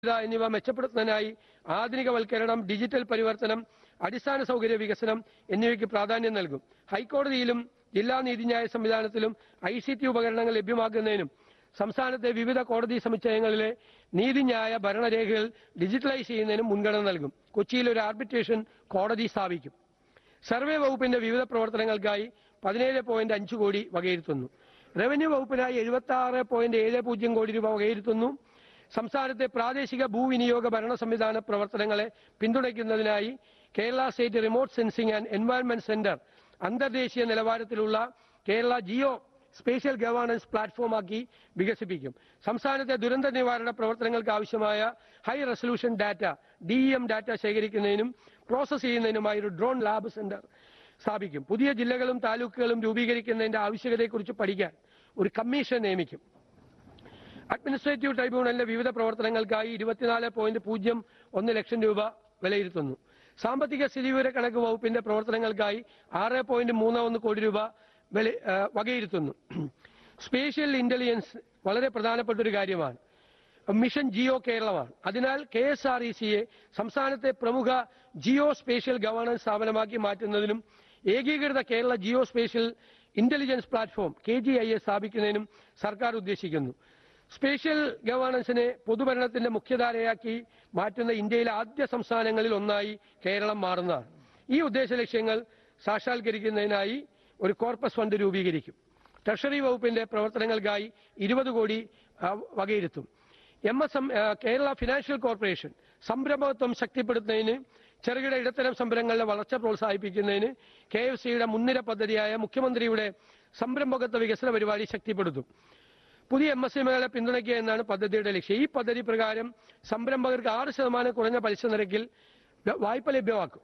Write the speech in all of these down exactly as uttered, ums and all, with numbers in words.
എന്നിവ മെച്ചപ്പെടുത്തുന്നതിനായി ആധുനികവൽക്കരണം, ഡിജിറ്റൽ പരിവർത്തനം, അടിസ്ഥാന സൗകര്യ വികസനം എന്നിവയ്ക്ക് പ്രാധാന്യം നൽകും. ഹൈക്കോടതിയിലും ജില്ലാ നീതിന്യായ സംവിധാനത്തിലും ഐ സി ടി ഉപകരണങ്ങൾ ലഭ്യമാക്കുന്നതിനും സംസ്ഥാനത്തെ വിവിധ കോടതി സമുച്ചയങ്ങളിലെ നീതിന്യായ ഭരണരേഖകൾ ഡിജിറ്റലൈസ് ചെയ്യുന്നതിനും മുൻഗണന നൽകും. കൊച്ചിയിൽ ഒരു ആർബിട്രേഷൻ കോടതി സ്ഥാപിക്കും. സർവേ വകുപ്പിന്റെ വിവിധ പ്രവർത്തനങ്ങൾക്കായി പതിനേഴ് പോയിന്റ് അഞ്ച് കോടി വകയിരുത്തുന്നു. റവന്യൂ വകുപ്പിനായി എഴുപത്തി ആറ് പോയിന്റ് ഏഴ് പൂജ്യം കോടി രൂപ വകയിരുത്തുന്നു. സംസ്ഥാനത്തെ പ്രാദേശിക ഭൂവിനിയോഗ ഭരണ സംവിധാന പ്രവർത്തനങ്ങളെ പിന്തുണയ്ക്കുന്നതിനായി Kerala state remote sensing and environment centre അന്തർദേശീയ നിലവാരത്തിലുള്ള കേരള ജിയോ സ്പേഷ്യൽ ഗവേണൻസ് പ്ലാറ്റ്ഫോമാക്കി വികസിപ്പിക്കും. സംസ്ഥാനത്തെ ദുരന്ത നിവാരണ പ്രവർത്തനങ്ങൾക്ക് ആവശ്യമായ high resolution data D E M data ശേഖരിക്കുന്നതിനും process ചെയ്യുന്നതിനുമായി ഒരു ഡ്രോൺ ലാബ് സെന്റർ സ്ഥാപിക്കും. പുതിയ ജില്ലകളും താലൂക്കുകളും രൂപീകരിക്കുന്നതിന്റെ ആവശ്യകതയെക്കുറിച്ച് പഠിക്കാൻ ഒരു കമ്മീഷൻ നിയമിക്കും. അഡ്മിനിസ്ട്രേറ്റീവ് ട്രൈബ്യൂണലിന്റെ വിവിധ പ്രവർത്തനങ്ങൾക്കായി ഇരുപത്തിനാല് പോയിന്റ് പൂജ്യം ഒന്ന് ലക്ഷം രൂപ വിലയിരുത്തുന്നു. സാമ്പത്തിക സ്ഥിതിവിവര കണക്ക് വകുപ്പിന്റെ പ്രവർത്തനങ്ങൾക്കായി ആറ് പോയിന്റ് മൂന്ന് ഒന്ന് കോടി രൂപ വകയിരുത്തുന്നു. സ്പേഷ്യൽ ഇന്റലിജൻസ് വളരെ പ്രധാനപ്പെട്ട ഒരു കാര്യമാണ്. മിഷൻ ജിയോ കേരളമാണ്. അതിനാൽ കെ എസ് ആർ ഇ സിയെ സംസ്ഥാനത്തെ പ്രമുഖ ജിയോ സ്പേഷ്യൽ ഗവേണൻസ് സ്ഥാപനമാക്കി മാറ്റുന്നതിനും ഏകീകൃത Kerala Jio spatial intelligence platform K G I A സ്ഥാപിക്കുന്നതിനും സർക്കാർ ഉദ്ദേശിക്കുന്നു. സ്പേഷ്യൽ ഗവേണൻസിനെ പൊതുഭരണത്തിന്റെ മുഖ്യധാരയാക്കി മാറ്റുന്ന ഇന്ത്യയിലെ ആദ്യ സംസ്ഥാനങ്ങളിൽ ഒന്നായി കേരളം മാറുന്നതാണ്. ഈ ഉദ്ദേശ ലക്ഷ്യങ്ങൾ സാക്ഷാത്കരിക്കുന്നതിനായി ഒരു കോർപ്പസ് ഫണ്ട് രൂപീകരിക്കും. ട്രഷറി വകുപ്പിന്റെ പ്രവർത്തനങ്ങൾക്കായി ഇരുപത് കോടി വകയിരുത്തും. M S M Kerala financial corporation സംരംഭകത്വം ശക്തിപ്പെടുത്തുന്നതിന് ചെറുകിട ഇടത്തരം സംരംഭങ്ങളുടെ വളർച്ച പ്രോത്സാഹിപ്പിക്കുന്നതിന് കെ എഫ് സിയുടെ മുൻനിര പദ്ധതിയായ മുഖ്യമന്ത്രിയുടെ സംരംഭകത്വ വികസന പരിപാടി ശക്തിപ്പെടുത്തും. പുതിയ എം എസ് എംകളെ പിന്തുണയ്ക്കുക എന്നാണ് പദ്ധതിയുടെ ലക്ഷ്യം. ഈ പദ്ധതി പ്രകാരം സംരംഭകർക്ക് ആറ് ശതമാനം കുറഞ്ഞ പലിശ നിരക്കിൽ വായ്പ ലഭ്യമാക്കും.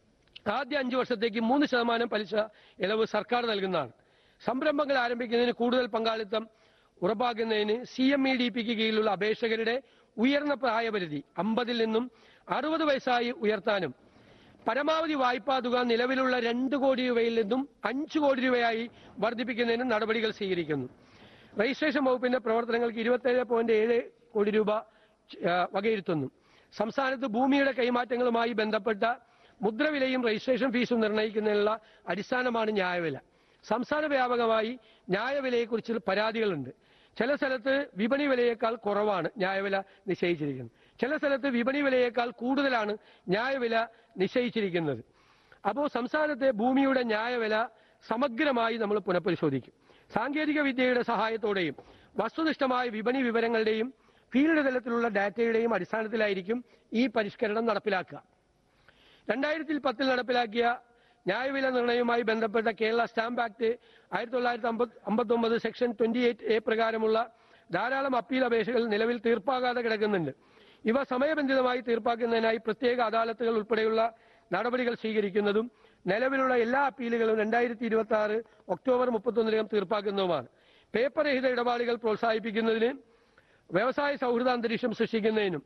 ആദ്യ അഞ്ചു വർഷത്തേക്ക് മൂന്ന് ശതമാനം പലിശ ഇളവ് സർക്കാർ നൽകുന്നതാണ്. സംരംഭങ്ങൾ ആരംഭിക്കുന്നതിന് കൂടുതൽ പങ്കാളിത്തം ഉറപ്പാക്കുന്നതിന് സി എം ഇ ഡി പിക്ക് കീഴിലുള്ള അപേക്ഷകരുടെ ഉയർന്ന പ്രായപരിധി അമ്പതിൽ നിന്നും അറുപത് വയസ്സായി ഉയർത്താനും പരമാവധി വായ്പാ തുക നിലവിലുള്ള രണ്ട് കോടി രൂപയിൽ നിന്നും അഞ്ചു കോടി രൂപയായി വർദ്ധിപ്പിക്കുന്നതിനും നടപടികൾ സ്വീകരിക്കുന്നു. രജിസ്ട്രേഷൻ വകുപ്പിന്റെ പ്രവർത്തനങ്ങൾക്ക് ഇരുപത്തിയേഴ് പോയിന്റ് ഏഴ് കോടി രൂപ വകയിരുത്തുന്നു. സംസ്ഥാനത്ത് ഭൂമിയുടെ കൈമാറ്റങ്ങളുമായി ബന്ധപ്പെട്ട മുദ്രവിലയും രജിസ്ട്രേഷൻ ഫീസും നിർണ്ണയിക്കുന്നതിനുള്ള അടിസ്ഥാനമാണ് ന്യായവില. സംസ്ഥാന വ്യാപകമായി ന്യായവിലയെക്കുറിച്ച് പരാതികളുണ്ട്. ചില സ്ഥലത്ത് വിപണി വിലയേക്കാൾ കുറവാണ് ന്യായവില നിശ്ചയിച്ചിരിക്കുന്നത്. ചില സ്ഥലത്ത് വിപണി വിലയേക്കാൾ കൂടുതലാണ് ന്യായവില നിശ്ചയിച്ചിരിക്കുന്നത്. അപ്പോൾ സംസ്ഥാനത്തെ ഭൂമിയുടെ ന്യായവില സമഗ്രമായി നമ്മൾ പുനഃപരിശോധിക്കും. സാങ്കേതിക വിദ്യയുടെ സഹായത്തോടെയും വസ്തുനിഷ്ഠമായ വിപണി വിവരങ്ങളുടെയും ഫീൽഡ് തലത്തിലുള്ള ഡാറ്റയുടെയും അടിസ്ഥാനത്തിലായിരിക്കും ഈ പരിഷ്കരണം നടപ്പിലാക്കുക. രണ്ടായിരത്തി പത്തിൽ നടപ്പിലാക്കിയ ന്യായവില നിർണ്ണയവുമായി ബന്ധപ്പെട്ട കേരള സ്റ്റാമ്പ് ആക്ട് ആയിരത്തി തൊള്ളായിരത്തി അമ്പത്തി ഒമ്പത് സെക്ഷൻ ട്വന്റി എയ്റ്റ് എ പ്രകാരമുള്ള ധാരാളം അപ്പീൽ അപേക്ഷകൾ നിലവിൽ തീർപ്പാകാതെ കിടക്കുന്നുണ്ട്. ഇവ സമയബന്ധിതമായി തീർപ്പാക്കുന്നതിനായി പ്രത്യേക അദാലത്തുകൾ ഉൾപ്പെടെയുള്ള നടപടികൾ സ്വീകരിക്കുന്നതും നിലവിലുള്ള എല്ലാ അപ്പീലുകളും രണ്ടായിരത്തി ഇരുപത്തി ആറ് ഒക്ടോബർ മുപ്പത്തൊന്നിനകം തീർപ്പാക്കുന്നതുമാണ്. പേപ്പർ രഹിത ഇടപാടുകൾ പ്രോത്സാഹിപ്പിക്കുന്നതിന് വ്യവസായ സൗഹൃദ അന്തരീക്ഷം സൃഷ്ടിക്കുന്നതിനും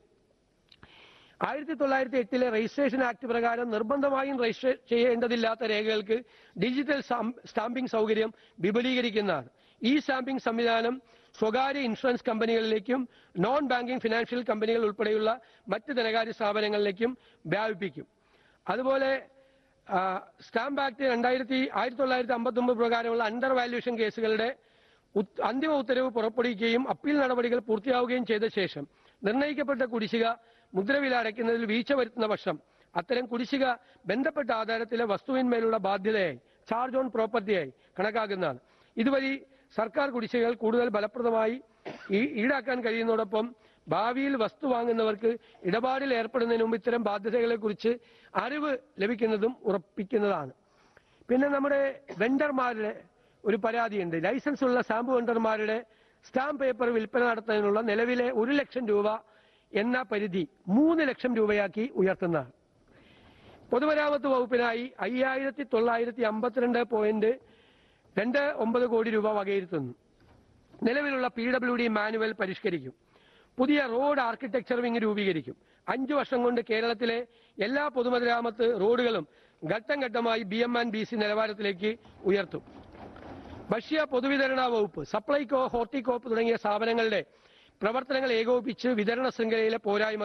ആയിരത്തി തൊള്ളായിരത്തി എട്ടിലെ രജിസ്ട്രേഷൻ ആക്ട് പ്രകാരം നിർബന്ധമായും രജിസ്റ്റർ ചെയ്യേണ്ടതില്ലാത്ത രേഖകൾക്ക് ഡിജിറ്റൽ സ്റ്റാമ്പിംഗ് സൗകര്യം വിപുലീകരിക്കുന്നതാണ്. ഈ സ്റ്റാമ്പിംഗ് സംവിധാനം സ്വകാര്യ ഇൻഷുറൻസ് കമ്പനികളിലേക്കും നോൺ ബാങ്കിംഗ് ഫിനാൻഷ്യൽ കമ്പനികൾ ഉൾപ്പെടെയുള്ള മറ്റ് ധനകാര്യ സ്ഥാപനങ്ങളിലേക്കും വ്യാപിപ്പിക്കും. അതുപോലെ സ്റ്റാമ്പ് ആക്ട് രണ്ടായിരത്തി ആയിരത്തി തൊള്ളായിരത്തി അമ്പത്തി ഒമ്പത് പ്രകാരമുള്ള അണ്ടർ വാല്യൂഷൻ കേസുകളുടെ അന്തിമ ഉത്തരവ് പുറപ്പെടുവിക്കുകയും അപ്പീൽ നടപടികൾ പൂർത്തിയാവുകയും ചെയ്ത ശേഷം നിർണ്ണയിക്കപ്പെട്ട കുടിശ്ശിക മുദ്രവില അടയ്ക്കുന്നതിൽ വീഴ്ച വരുത്തുന്ന പക്ഷം അത്തരം കുടിശ്ശിക ബന്ധപ്പെട്ട ആധാരത്തിലെ വസ്തുവിന്മേലുള്ള ബാധ്യതയായി ചാർജ് ഓൺ പ്രോപ്പർട്ടിയായി കണക്കാക്കുന്നതാണ്. ഇതുവഴി സർക്കാർ കുടിശ്ശികകൾ കൂടുതൽ ഫലപ്രദമായി ഈടാക്കാൻ കഴിയുന്നതോടൊപ്പം ഭാവിയിൽ വസ്തു വാങ്ങുന്നവർക്ക് ഇടപാടിൽ ഏർപ്പെടുന്നതിന് മുമ്പ് ഇത്തരം ബാധ്യതകളെക്കുറിച്ച് അറിവ് ലഭിക്കുന്നതും ഉറപ്പിക്കുന്നതാണ്. പിന്നെ നമ്മുടെ വെണ്ടർമാരുടെ ഒരു പരാതിയുണ്ട്. ലൈസൻസ് ഉള്ള സ്റ്റാമ്പ് വെണ്ടർമാരുടെ സ്റ്റാമ്പ് പേപ്പർ വിൽപ്പന നടത്തുന്നതിനുള്ള നിലവിലെ ഒരു ലക്ഷം രൂപ എന്ന പരിധി മൂന്ന് ലക്ഷം രൂപയാക്കി ഉയർത്തുന്നതാണ്. പൊതുമരാമത്ത് വകുപ്പിനായി അയ്യായിരത്തി തൊള്ളായിരത്തി അമ്പത്തിരണ്ട് പോയിന്റ് രണ്ട് ഒമ്പത് കോടി രൂപ വകയിരുത്തുന്നു. നിലവിലുള്ള പി ഡബ്ല്യു ഡി മാനുവൽ പരിഷ്കരിക്കും. പുതിയ റോഡ് ആർക്കിടെക്ചർ വിങ് രൂപീകരിക്കും. അഞ്ചു വർഷം കൊണ്ട് കേരളത്തിലെ എല്ലാ പൊതുമരാമത്ത് റോഡുകളും ഘട്ടം ഘട്ടമായി B M and B C നിലവാരത്തിലേക്ക് ഉയർത്തും. ഭക്ഷ്യ പൊതുവിതരണ വകുപ്പ്, സപ്ലൈകോ, ഹോർട്ടികോപ്പ് തുടങ്ങിയ സ്ഥാപനങ്ങളുടെ പ്രവർത്തനങ്ങൾ ഏകോപിപ്പിച്ച് വിതരണ ശൃംഖലയിലെ പോരായ്മ